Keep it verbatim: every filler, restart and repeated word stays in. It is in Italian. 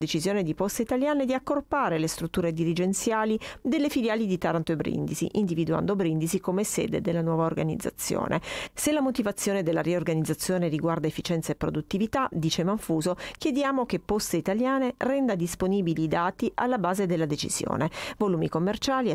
Decisione di Poste Italiane di accorpare le strutture dirigenziali delle filiali di Taranto e Brindisi, individuando Brindisi come sede della nuova organizzazione. Se la motivazione della riorganizzazione riguarda efficienza e produttività, dice Manfuso, chiediamo che Poste Italiane renda disponibili i dati alla base della decisione. Volumi commerciali,